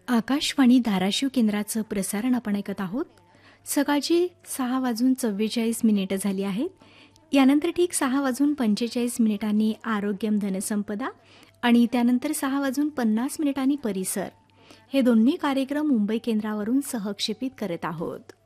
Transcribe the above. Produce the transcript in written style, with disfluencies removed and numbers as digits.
आकाशवाणी धाराशिव केंद्राचं प्रसारण आपण ऐकत आहोत. सकाळची 6:44 झाली आहेत. यानंतर ठीक 6:45 आरोग्यम धनसंपदा आणि त्यानंतर 6:50 परिसर हे दोन्ही कार्यक्रम मुंबई केंद्रावरून सहक्षेपित करत आहोत.